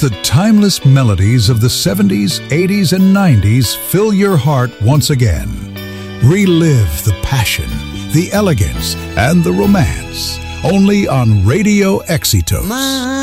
the timeless melodies of the 70s, 80s, and 90s fill your heart once again. Relive the passion, the elegance, and the romance. Only on Radio Exitos.